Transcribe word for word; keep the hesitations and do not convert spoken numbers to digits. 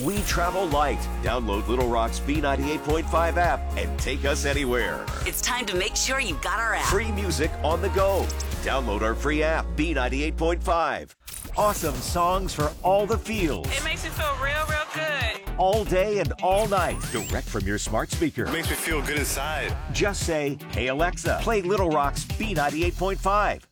We travel light. Download Little Rock's B ninety-eight point five app and take us anywhere. It's time to make sure you've got our app. Free music on the go. Download our free app, B ninety-eight point five. Awesome songs for all the feels. It makes me feel real, real good. All day and all night. Direct from your smart speaker. It makes me feel good inside. Just say, hey Alexa, play Little Rock's B ninety-eight point five.